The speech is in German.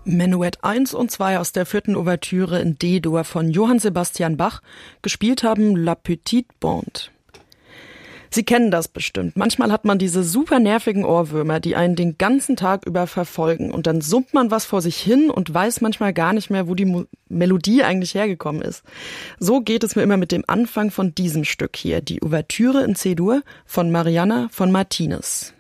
Menuett 1 und 2 aus der 4. Ouvertüre in D-Dur von Johann Sebastian Bach. Gespielt haben La Petite Bande. Sie kennen das bestimmt. Manchmal hat man diese super nervigen Ohrwürmer, die einen den ganzen Tag über verfolgen. Und dann summt man was vor sich hin und weiß manchmal gar nicht mehr, wo die Melodie eigentlich hergekommen ist. So geht es mir immer mit dem Anfang von diesem Stück hier, die Ouvertüre in C-Dur von Marianna von Martinez.